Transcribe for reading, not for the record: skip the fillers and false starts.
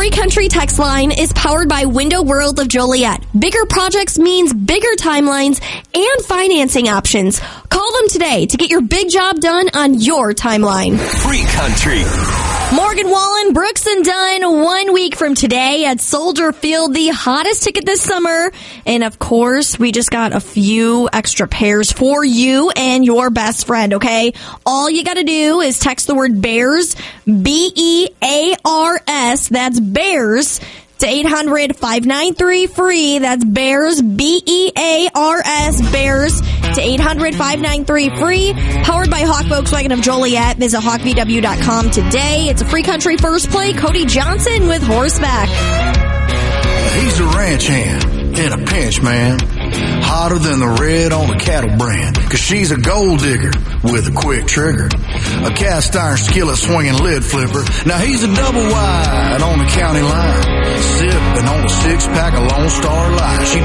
Free Country text line is powered by Window World of Joliet. Bigger projects means bigger timelines and financing options. Call them today to get your big job done on your timeline. Free Country. Morgan Wallen, Brooks and Dunn, 1 week from today at Soldier Field, the hottest ticket this summer. And of course, we just got a few extra pairs for you and your best friend, okay? All you gotta do is text the word BEARS, BEARS, that's BEARS, to 800-593-FREE. That's BEARS, BEARS, BEARS, to 800-593-FREE. Powered by Hawk Volkswagen of Joliet. Visit hawkvw.com today. It's a Free Country first play. Cody Johnson with Horseback. He's a ranch hand in a pinch, man. Hotter than the red on a cattle brand. Cause she's a gold digger with a quick trigger. A cast iron skillet swinging lid flipper. Now he's a double wide on the county line. Sipping on a six pack of Lone Star Light. She